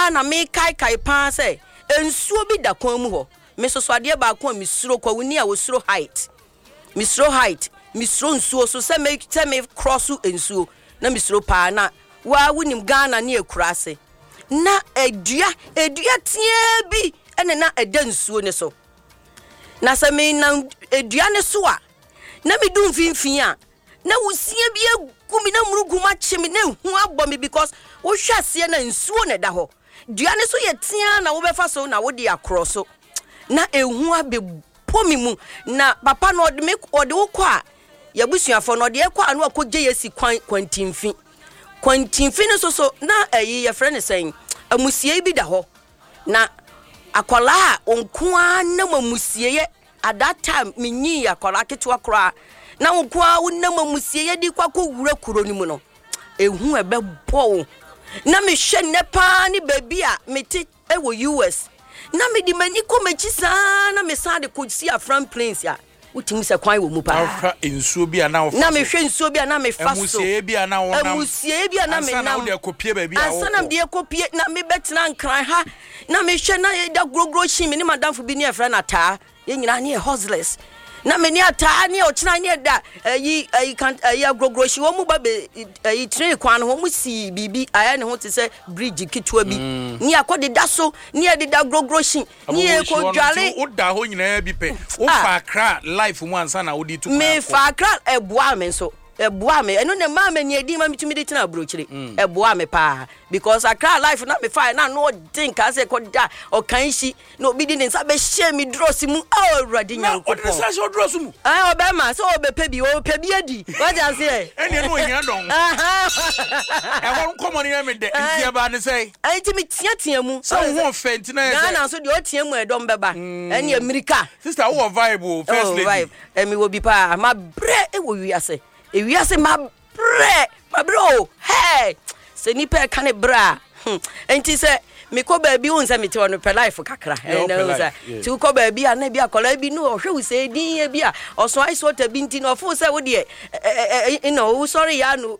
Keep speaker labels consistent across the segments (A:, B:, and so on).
A: pa na me kai pa say ensuo bi da kwan mu ho me so ade ba ko misuro kwa woni a wosuro height misuro nsuo so say me cross ensuo na misuro pa na wa wonim Ghana ne akurase na edua tie bi ene na eda nsuo ne so na se me na edua ne so a na me du mfimfin a na wosie bi agumi na murugu ma chemi na hu abɔ me because wo hwase na nsuo ne da ho dua ne so ye tia na wo befa so na wo de akro so na ehu abepɔ me mu na papa no ode wo kɔ a yabusuafo no ode ekɔ anu akɔgye yesi kwantimfi ne so na ye friend saying amusie bi da ho na akwala a onkoa na mamusie ye at that time minyi akwala ketewa kora na onkoa wona mamusie ye di kwa wura kuro ni mu no ehu ebebɔ na me hwe ne pa ni baby a meti ewo US na me di mani ko mechi saa na me sa de ko si afran plains ya utimi se kwan wo mu pa
B: afra ensuo bi ana
A: na me hwe ensuo bi na me fa so
B: amusie bi ana wonam
A: amusie bi na me nam
B: na wo de kopie baby a
A: asa na de kopie na me betena nkran ha na me hwe na da grogro shi me ni madamfo bi ni afra na taa ye nyina ne hustlers na me ni ata ne o china ne da yi kan ya grogro shi wo mu ba be yi train kwan ho mu si bibi aya ne ho te se bridge kitwa bi ni akode da so ni e da grogro shi ni e ko dwale
B: o da ho nyina bi pe o fa kra life mu ansa na odi tu
A: me fa kra eboa me so eboa me eno ne ma me ni edi ma mitumi de tina brochire eboa me pa because akra life na me fa na no think as e ko da o kan shi no obi di nsa be share me dross mu awurade nyanko
B: o nsa so dross mu
A: o be ma so o be pebi adi what you say
B: ene no hia don e won common ni me de ntia ba ne say
A: ai ti me tia mu
B: so won fenti na
A: ya na so de o tia mu edom beba ene America
B: sister wo vibe first lady
A: vibe emi wo bi pa ma bre e wo wiase ewiase ma bro hey se ni pe kan bra enti se me ko ba bi won se me te won pe life kakra ti ko ba bi ana bi akola bi no hwe wo se din e bi a oso iso ta bi nti no fo se wo de no sorry ya no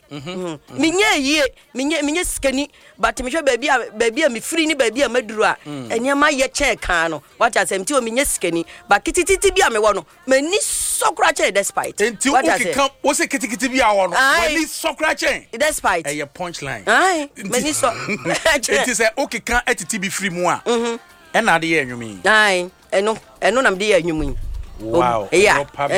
A: minye skani but me hwe ba bi a me free ni ba bi a maduru a enema ye che kan no what asem ti o minye skani ba kititi bi a me wo no mani sokra che despite
B: enti o kika o se kitikiti bi a wo no mani sokra che
A: despite
B: e punchline
A: ai mani so
B: enti se o kika etiti bi free mu a e na de ye enwumi
A: ai eno nam de ye enwumi
B: wow
A: yeah